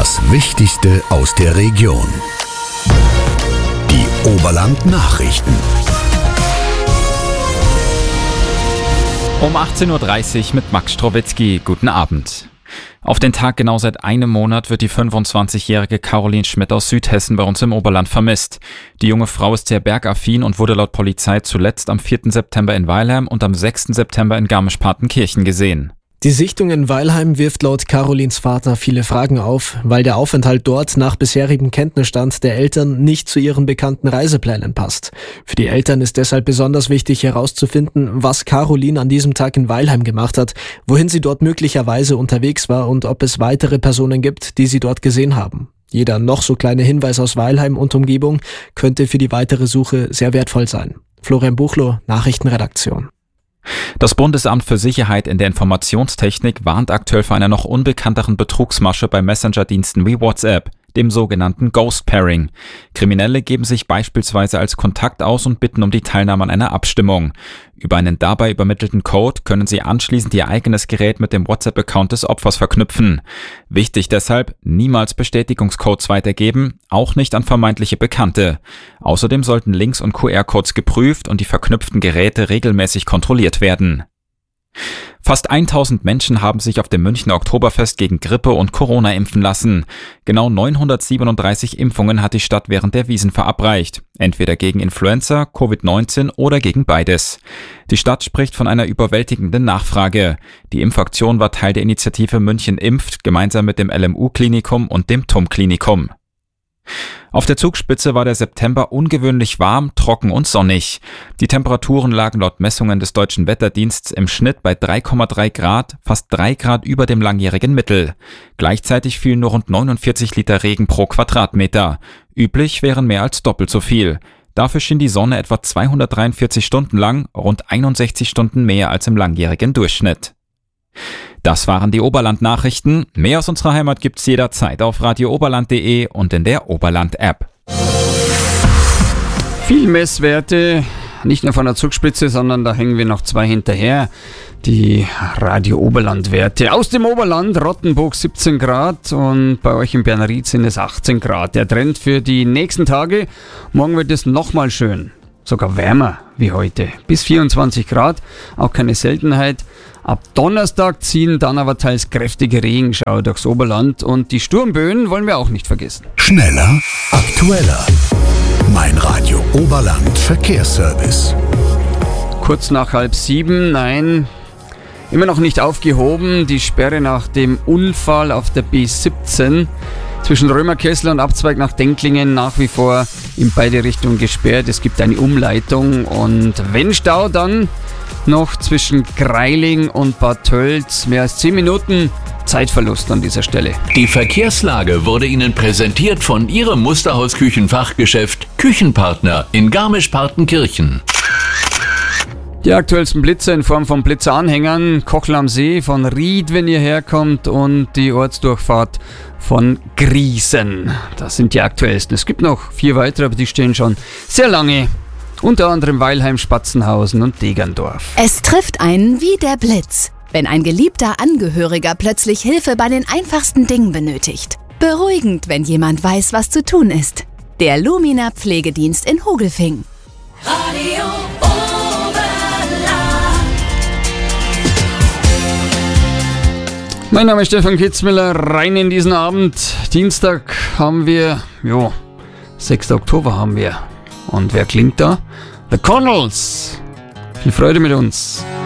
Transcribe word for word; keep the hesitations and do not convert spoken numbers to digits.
Das Wichtigste aus der Region. Die Oberland Nachrichten. Um achtzehn Uhr dreißig mit Max Strowitzki. Guten Abend. Auf den Tag genau seit einem Monat wird die fünfundzwanzigjährige Caroline Schmidt aus Südhessen bei uns im Oberland vermisst. Die junge Frau ist sehr bergaffin und wurde laut Polizei zuletzt am vierten September in Weilheim und am sechsten September in Garmisch-Partenkirchen gesehen. Die Sichtung in Weilheim wirft laut Carolins Vater viele Fragen auf, weil der Aufenthalt dort nach bisherigem Kenntnisstand der Eltern nicht zu ihren bekannten Reiseplänen passt. Für die Eltern ist deshalb besonders wichtig herauszufinden, was Caroline an diesem Tag in Weilheim gemacht hat, wohin sie dort möglicherweise unterwegs war und ob es weitere Personen gibt, die sie dort gesehen haben. Jeder noch so kleine Hinweis aus Weilheim und Umgebung könnte für die weitere Suche sehr wertvoll sein. Florian Buchloh, Nachrichtenredaktion. Das Bundesamt für Sicherheit in der Informationstechnik warnt aktuell vor einer noch unbekannteren Betrugsmasche bei Messenger-Diensten wie WhatsApp, dem sogenannten Ghost Pairing. Kriminelle geben sich beispielsweise als Kontakt aus und bitten um die Teilnahme an einer Abstimmung. Über einen dabei übermittelten Code können sie anschließend ihr eigenes Gerät mit dem WhatsApp-Account des Opfers verknüpfen. Wichtig deshalb, niemals Bestätigungscodes weitergeben, auch nicht an vermeintliche Bekannte. Außerdem sollten Links und Q R-Codes geprüft und die verknüpften Geräte regelmäßig kontrolliert werden. Fast tausend Menschen haben sich auf dem Münchner Oktoberfest gegen Grippe und Corona impfen lassen. Genau neunhundertsiebenunddreißig Impfungen hat die Stadt während der Wiesn verabreicht. Entweder gegen Influenza, Covid neunzehn oder gegen beides. Die Stadt spricht von einer überwältigenden Nachfrage. Die Impfaktion war Teil der Initiative München impft, gemeinsam mit dem L M U-Klinikum und dem T U M-Klinikum. Auf der Zugspitze war der September ungewöhnlich warm, trocken und sonnig. Die Temperaturen lagen laut Messungen des Deutschen Wetterdienstes im Schnitt bei drei Komma drei Grad, fast drei Grad über dem langjährigen Mittel. Gleichzeitig fielen nur rund neunundvierzig Liter Regen pro Quadratmeter. Üblich wären mehr als doppelt so viel. Dafür schien die Sonne etwa zweihundertdreiundvierzig Stunden lang, rund einundsechzig Stunden mehr als im langjährigen Durchschnitt. Das waren die Oberland-Nachrichten. Mehr aus unserer Heimat gibt's jederzeit auf radio oberland punkt de und in der Oberland-App. Viel Messwerte, nicht nur von der Zugspitze, sondern da hängen wir noch zwei hinterher. Die Radio Oberland-Werte. Aus dem Oberland, Rottenburg siebzehn Grad und bei euch in Bernried sind es achtzehn Grad. Der Trend für die nächsten Tage. Morgen wird es nochmal schön. Sogar wärmer wie heute. Bis vierundzwanzig Grad, auch keine Seltenheit. Ab Donnerstag ziehen dann aber teils kräftige Regenschauer durchs Oberland und die Sturmböen wollen wir auch nicht vergessen. Schneller, aktueller. Mein Radio Oberland Verkehrsservice. Kurz nach halb sieben, nein, immer noch nicht aufgehoben. Die Sperre nach dem Unfall auf der B siebzehn. Zwischen Römerkessel und Abzweig nach Denklingen nach wie vor in beide Richtungen gesperrt. Es gibt eine Umleitung und wenn Stau, dann noch zwischen Greiling und Bad Tölz. Mehr als zehn Minuten Zeitverlust an dieser Stelle. Die Verkehrslage wurde Ihnen präsentiert von Ihrem Musterhaus-Küchenfachgeschäft Küchenpartner in Garmisch-Partenkirchen. Die aktuellsten Blitze in Form von Blitzeranhängern, Kochel am See von Ried, wenn ihr herkommt, und die Ortsdurchfahrt von Griesen. Das sind die aktuellsten. Es gibt noch vier weitere, aber die stehen schon sehr lange. Unter anderem Weilheim, Spatzenhausen und Degerndorf. Es trifft einen wie der Blitz, wenn ein geliebter Angehöriger plötzlich Hilfe bei den einfachsten Dingen benötigt. Beruhigend, wenn jemand weiß, was zu tun ist. Der Lumina Pflegedienst in Hogelfing. Radio Mein Name ist Stefan Kitzmüller, rein in diesen Abend. Dienstag haben wir, jo, sechsten Oktober haben wir. Und wer klingt da? The Connells. Viel Freude mit uns.